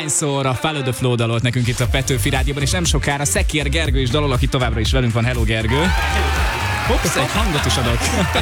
Hányszor a Follow the Flow dalolt nekünk itt a Petőfi Rádióban, és nem sokára Szekér Gergő is dalol, aki továbbra is velünk van. Hello, Gergő! Hops, egy hangot is adok.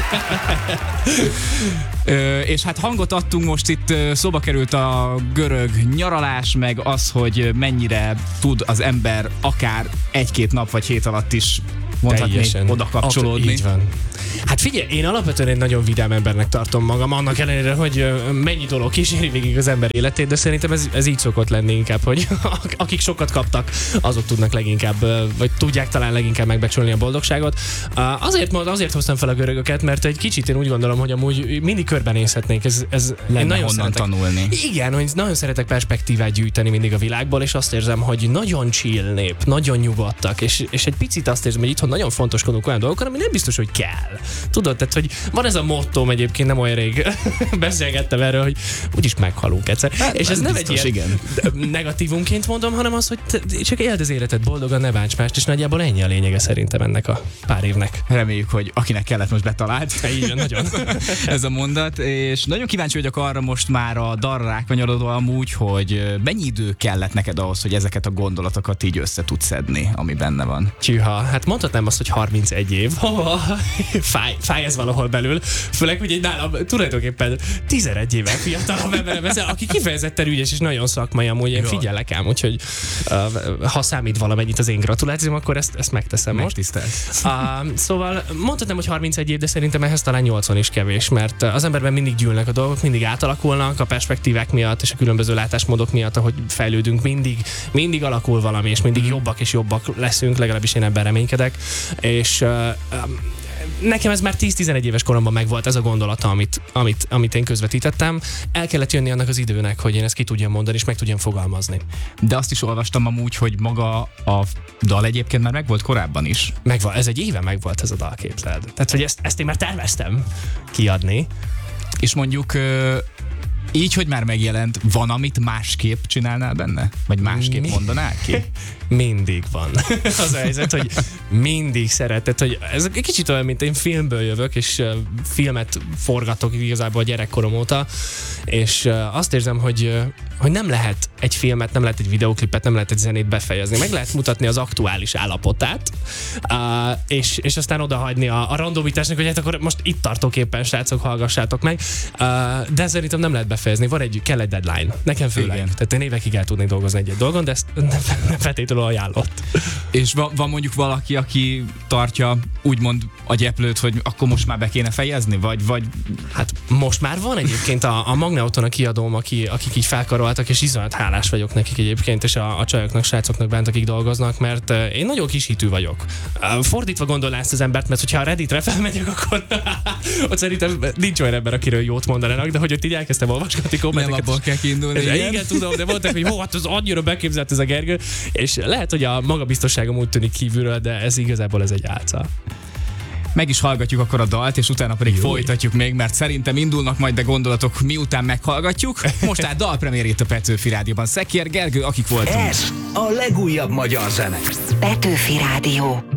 És hát hangot adtunk most itt, szóba került a görög nyaralás, meg az, hogy mennyire tud az ember akár egy-két nap vagy hét alatt is mondhatni, oda kapcsolódni. Így van. Hát figyelj, én alapvetően egy nagyon vidám embernek tartom magam, annak ellenére, hogy mennyi dolog kíséri végig az ember életét, de szerintem ez így szokott lenni inkább, hogy akik sokat kaptak, azok tudnak leginkább, vagy tudják talán leginkább megbecsülni a boldogságot. Azért hoztam fel a görögöket, mert egy kicsit én úgy gondolom, hogy amúgy mindig körbenézhetnénk. Ez lenne honnan tanulni. Igen, hogy nagyon szeretek perspektívát gyűjteni mindig a világból, és azt érzem, hogy nagyon chill nép, nagyon nyugodtak, és egy picit azt érzem, hogy itthon nagyon fontoskodunk olyan dolgokon, ami nem biztos, hogy kell. Tudod, tehát, hogy van ez a mottóm egyébként, nem olyan rég beszélgettem erről, hogy úgyis meghalunk egyszer. Hát, és ez nem biztos, egy ilyen negatívumként mondom, hanem az, hogy csak éld az életet boldogan, ne bánts mást, és nagyjából ennyi a lényege szerintem ennek a pár évnek. Reméljük, hogy akinek kellett, most betalált. Így nagyon. Ez a mondat, és nagyon kíváncsi vagyok arra most már a dalra rákanyarodva amúgy, hogy mennyi idő kellett neked ahhoz, hogy ezeket a gondolatokat így össze tudsz szedni, ami benne van. Tyűha, hát mondhatnám azt, hogy 31 év. Fáj ez valahol belül. Főleg, hogy egy nálam tulajdonképpen 11 éve fiatalabb emberem ezzel, aki kifejezetten ügyes és nagyon szakmai, amúgy én figyelek ám, úgyhogy ha számít valamennyit az én gratulációm, akkor ezt megteszem most. Szóval mondhatnám, hogy 31 év, de szerintem ehhez talán 80 is kevés, mert az emberben mindig gyűlnek a dolgok, mindig átalakulnak a perspektívák miatt és a különböző látásmódok miatt, ahogy fejlődünk, mindig alakul valami, és mindig jobbak és jobbak leszünk, legalábbis én ebben reménykedek, és nekem ez már 10-11 éves koromban megvolt ez a gondolata, amit én közvetítettem. El kellett jönni annak az időnek, hogy én ezt ki tudjam mondani, és meg tudjam fogalmazni. De azt is olvastam amúgy, hogy maga a dal egyébként már megvolt korábban is. Megvan, ez egy éve megvolt ez a dal, képzeld. Tehát, hogy ezt én már terveztem kiadni. És mondjuk így, hogy már megjelent, van, amit másképp csinálnál benne? Vagy másképp mondanál ki? Mindig van. Az a helyzet, hogy mindig szeretett, hogy ez egy kicsit olyan, mint én filmből jövök, és filmet forgatok igazából a gyerekkorom óta, és azt érzem, hogy nem lehet egy filmet, nem lehet egy videóklipet, nem lehet egy zenét befejezni. Meg lehet mutatni az aktuális állapotát, és aztán odahagyni a randomitásnak, hogy hát akkor most itt tartok éppen, srácok, hallgassátok meg. De szerintem nem lehet befejezni. Kell egy deadline. Nekem főleg. Igen. Tehát én évekig el tudnék dolgozni egy dolgon, de ezt nem feltétlenül ajánlott. És van mondjuk valaki, aki tartja úgymond a gyeplőt, hogy akkor most már be kéne fejezni, vagy? Hát most már van egyébként a Magneuton a kiadóm, akik így felkaroltak, és iszonyat hálás vagyok nekik egyébként, és a csajoknak, srácoknak bent, akik dolgoznak, mert én nagyon kis hitű vagyok. Fordítva gondolná ezt az embert, mert hogyha a Redditre felmegyek, akkor ott szerintem nincs olyan ember, akiről jót mondanának, de hogy ott így elkezdtem olvasgatni kommenteket. Nem abból kell kiindulni. Igen, tudom, de mondták, hogy hát az annyira beképzelt ez a Gergő, és lehet, hogy a magabiztosságom úgy tűnik kívülről, de ez igazából ez egy álca. Meg is hallgatjuk akkor a dalt, és utána pedig folytatjuk még, mert szerintem indulnak majd, de gondolatok miután meghallgatjuk. Most tehát dalpremiér itt a Petőfi Rádióban. Szekér Gergő, akik voltunk. Ez a legújabb magyar zene. Petőfi Rádió.